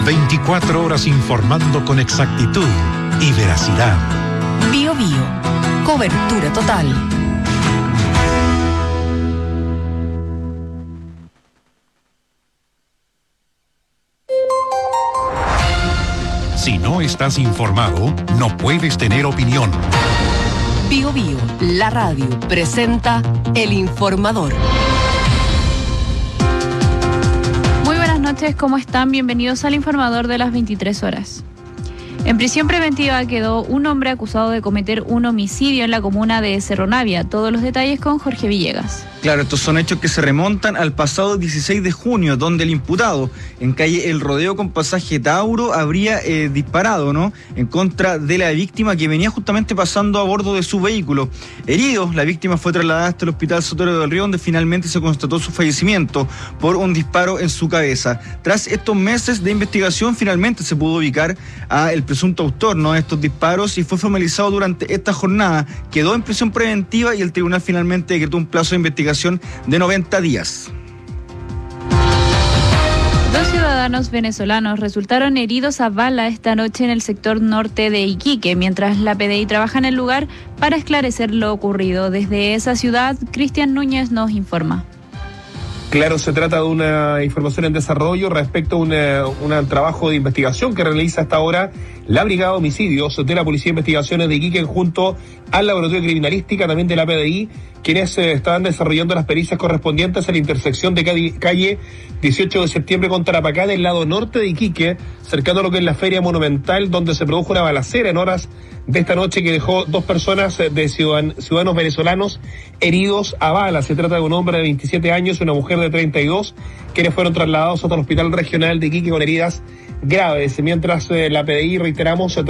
24 horas informando con exactitud y veracidad. Bío Bío. Cobertura total. Si no estás informado, no puedes tener opinión. Bío Bío, la radio, presenta El Informador. Muy buenas noches, ¿cómo están? Bienvenidos al Informador de las 23 horas. En prisión preventiva quedó un hombre acusado de cometer un homicidio en la comuna de Cerro Navia. Todos los detalles con Jorge Villegas. Claro, estos son hechos que se remontan al pasado 16 de junio, donde el imputado en calle El Rodeo con pasaje Tauro habría disparado, ¿no?, en contra de la víctima que venía justamente pasando a bordo de su vehículo. Herido, la víctima fue trasladada hasta el hospital Sotero del Río, donde finalmente se constató su fallecimiento por un disparo en su cabeza. Tras estos meses de investigación, finalmente se pudo ubicar a el presunto autor, ¿no?, de estos disparos, y fue formalizado durante esta jornada. Quedó en prisión preventiva y el tribunal finalmente decretó un plazo de investigación de 90 días. Dos ciudadanos venezolanos resultaron heridos a bala esta noche en el sector norte de Iquique, mientras la PDI trabaja en el lugar para esclarecer lo ocurrido. Desde esa ciudad, Cristian Núñez nos informa. Claro, se trata de una información en desarrollo respecto a un trabajo de investigación que realiza hasta ahora la Brigada de Homicidios de la Policía de Investigaciones de Iquique junto al Laboratorio de Criminalística, también de la PDI, quienes están desarrollando las pericias correspondientes a la intersección de calle 18 de septiembre con Tarapacá del lado norte de Iquique, cercano a lo que es la Feria Monumental, donde se produjo una balacera en horas de esta noche que dejó dos personas de ciudadanos venezolanos heridos a bala. Se trata de un hombre de 27 años y una mujer de 32, quienes fueron trasladados hasta el Hospital Regional de Iquique con heridas graves, mientras la PDI, reiteramos,